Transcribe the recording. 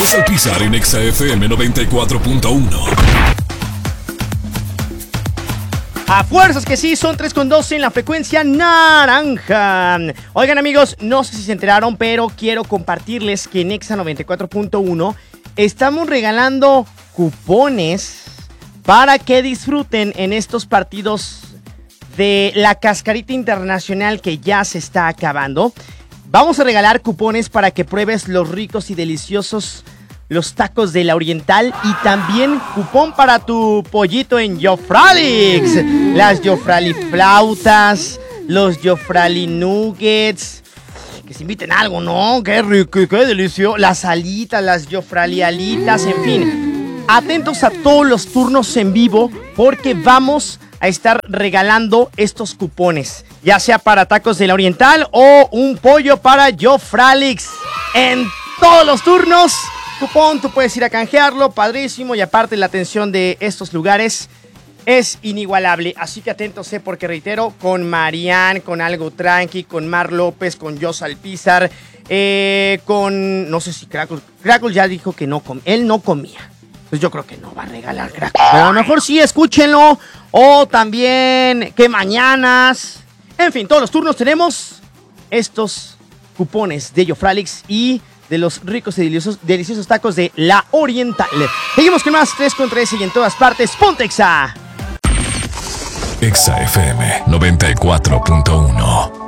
José Alpizar en Exa FM 94.1. A fuerzas que sí, son 3.12 en la frecuencia naranja. Oigan amigos, no sé si se enteraron, pero quiero compartirles que en Exa 94.1 estamos regalando cupones para que disfruten en estos partidos de la Cascarita Internacional que ya se está acabando. Vamos a regalar cupones para que pruebes los ricos y deliciosos los tacos de la Oriental y también cupón para tu pollito en Jofralix. Las Jofrali flautas, los Jofrali nuggets. Que se inviten algo, ¿no? Qué rico, qué delicioso. Las alitas, las Jofrali alitas, en fin. Atentos a todos los turnos en vivo porque vamos a estar regalando estos cupones, ya sea para tacos de la Oriental o un pollo para Jofralix. En todos los turnos, cupón, tú puedes ir a canjearlo, padrísimo, y aparte la atención de estos lugares es inigualable, así que atentos, porque reitero, con Marian, con Algo Tranqui, con Mar López, con Jos Alpizar, con, no sé si Crackle ya dijo que no él no comía. Pues yo creo que no va a regalar Crackle, pero a lo mejor sí, escúchenlo. O también que mañanas. En fin, todos los turnos tenemos estos cupones de Jofralix y de los ricos y deliciosos tacos de la Oriental. Seguimos con más 3.13 y en todas partes. ¡Ponte Exa! Exa FM 94.1.